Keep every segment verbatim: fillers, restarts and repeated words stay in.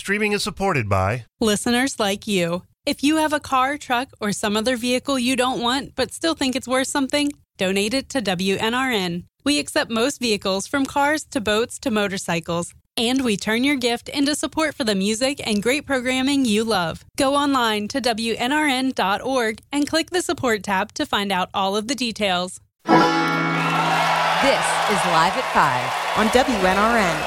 streaming is supported by listeners like you. If you have a car, truck, or some other vehicle you don't want but still think it's worth something, donate it to W N R N. We accept most vehicles, from cars to boats to motorcycles. And we turn your gift into support for the music and great programming you love. Go online to W N R N dot org and click the support tab to find out all of the details. This is Live at five on W N R N.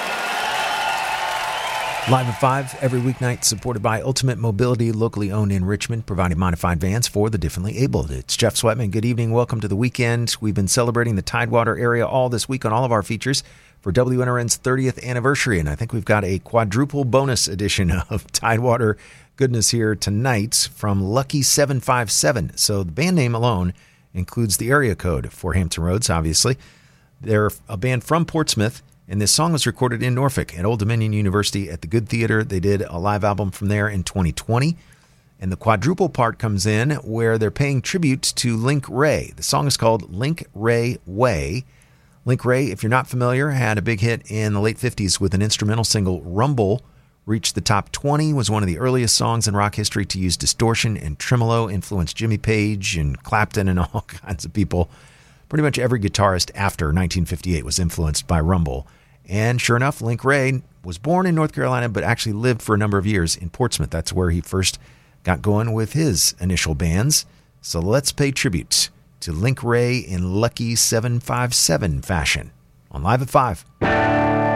Live at five every weeknight, supported by Ultimate Mobility, locally owned in Richmond, providing modified vans for the differently abled. It's Jeff Sweatman. Good evening. Welcome to the weekend. We've been celebrating the Tidewater area all this week on all of our features for W N R N's thirtieth anniversary, and I think we've got a quadruple bonus edition of Tidewater goodness here tonight from Lucky seven five seven. So the band name alone includes the area code for Hampton Roads, obviously. They're a band from Portsmouth, and this song was recorded in Norfolk at Old Dominion University at the Good Theater. They did a live album from there in twenty twenty. And the quadruple part comes in where they're paying tribute to Link Wray. The song is called Link Wray Way. Link Wray, if you're not familiar, had a big hit in the late fifties with an instrumental single, Rumble. Reached the top twenty, was one of the earliest songs in rock history to use distortion and tremolo, influenced Jimmy Page and Clapton and all kinds of people. Pretty much every guitarist after nineteen fifty-eight was influenced by Rumble. And sure enough, Link Wray was born in North Carolina, but actually lived for a number of years in Portsmouth. That's where he first got going with his initial bands. So let's pay tribute to Link Wray in Lucky seven five seven fashion on Live at five.